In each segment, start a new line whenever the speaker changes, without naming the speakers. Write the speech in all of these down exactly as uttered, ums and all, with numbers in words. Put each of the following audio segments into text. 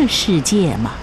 的世界吗？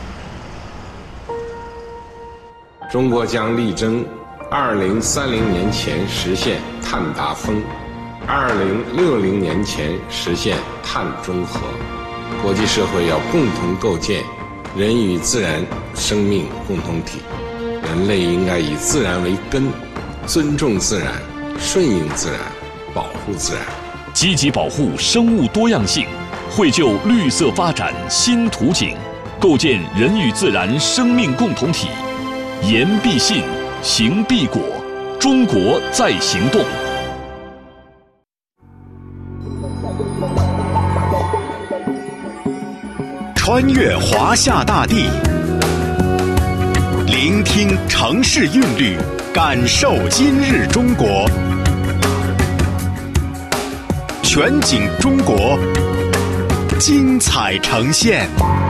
中国将力争二零三零年前实现碳达峰，二零六零年前实现碳中和。国际社会要共同构建人与自然生命共同体，人类应该以自然为根，尊重自然，顺应自然，保护自然，
积极保护生物多样性，绘就绿色发展新图景，构建人与自然生命共同体。言必信，行必果，中国在行动。
穿越华夏大地，聆听城市韵律，感受今日中国。全景中国，精彩呈现。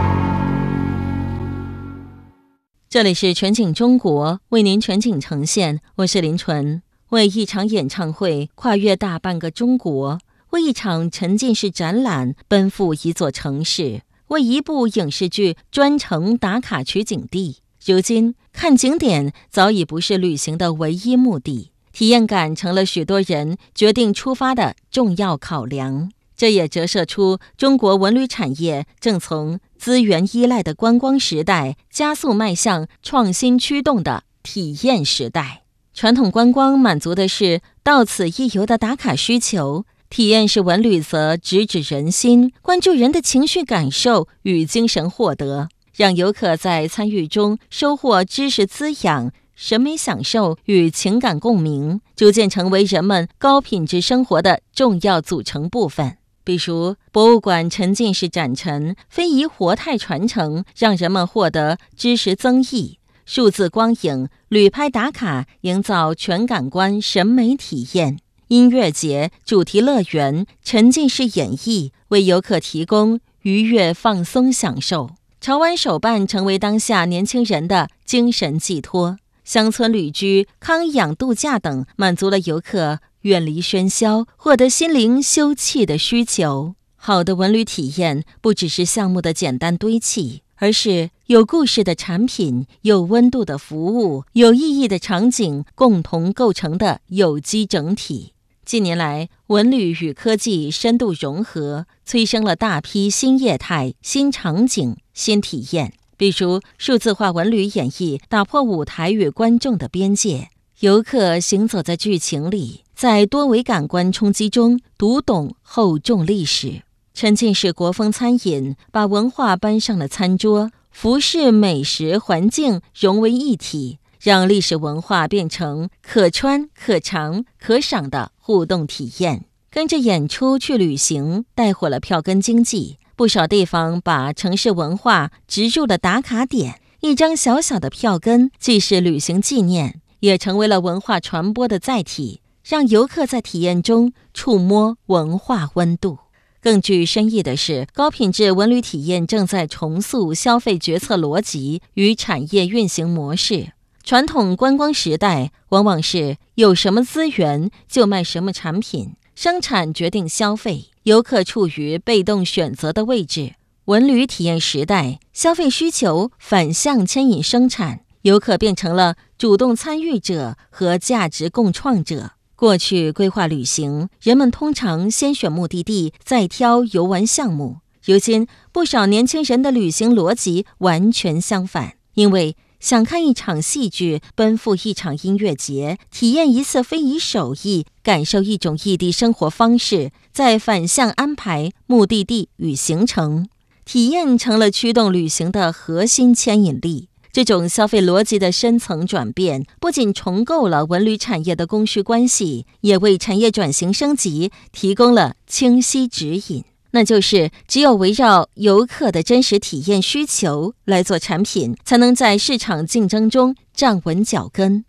这里是全景中国，为您全景呈现，我是林纯。为一场演唱会跨越大半个中国，为一场沉浸式展览奔赴一座城市，为一部影视剧专程打卡取景地。如今，看景点早已不是旅行的唯一目的，体验感成了许多人决定出发的重要考量。这也折射出中国文旅产业正从资源依赖的观光时代加速迈向创新驱动的体验时代。传统观光满足的是到此一游的打卡需求，体验式文旅则直指人心，关注人的情绪感受与精神获得，让游客在参与中收获知识滋养、审美享受与情感共鸣，逐渐成为人们高品质生活的重要组成部分。比如博物馆沉浸式展陈、非遗活态传承，让人们获得知识增益；数字光影、旅拍打卡，营造全感官审美体验；音乐节、主题乐园、沉浸式演绎，为游客提供愉悦放松享受。潮玩手办成为当下年轻人的精神寄托，乡村旅居、康养度假等，满足了游客远离喧嚣、获得心灵休憩的需求。好的文旅体验不只是项目的简单堆砌，而是有故事的产品、有温度的服务、有意义的场景共同构成的有机整体。近年来，文旅与科技深度融合，催生了大批新业态、新场景、新体验。比如数字化文旅演绎打破舞台与观众的边界，游客行走在剧情里，在多维感官冲击中读懂厚重历史。沉浸式国风餐饮把文化搬上了餐桌，服饰、美食、环境融为一体，让历史文化变成可穿、可尝、可赏的互动体验。跟着演出去旅行，带火了票根经济。不少地方把城市文化植入了打卡点，一张小小的票根既是旅行纪念，也成为了文化传播的载体，让游客在体验中触摸文化温度。更具深意的是，高品质文旅体验正在重塑消费决策逻辑与产业运行模式。传统观光时代往往是有什么资源就卖什么产品，生产决定消费，游客处于被动选择的位置。文旅体验时代，消费需求反向牵引生产，游客变成了主动参与者和价值共创者。过去规划旅行，人们通常先选目的地，再挑游玩项目。如今，不少年轻人的旅行逻辑完全相反，因为想看一场戏剧，奔赴一场音乐节，体验一次非遗手艺，感受一种异地生活方式，再反向安排目的地与行程。体验成了驱动旅行的核心牵引力。这种消费逻辑的深层转变，不仅重构了文旅产业的供需关系，也为产业转型升级提供了清晰指引。那就是只有围绕游客的真实体验需求来做产品，才能在市场竞争中站稳脚跟。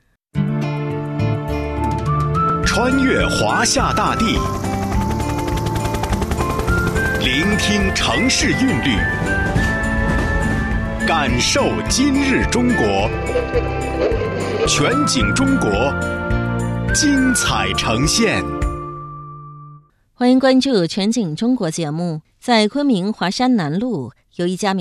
穿越华夏大地，聆听城市韵律，感受今日中国。全景中国，精彩呈现。
欢迎关注全景中国节目。在昆明华山南路有一家